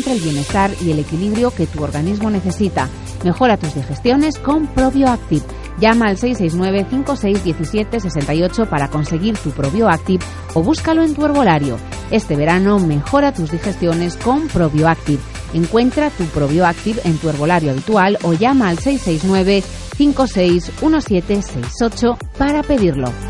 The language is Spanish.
encuentra el bienestar y el equilibrio que tu organismo necesita. Mejora tus digestiones con ProbioActive. Llama al 669-5617-68 para conseguir tu ProbioActive o búscalo en tu herbolario. Este verano mejora tus digestiones con ProbioActive. Encuentra tu ProbioActive en tu herbolario habitual o llama al 669-561768 para pedirlo.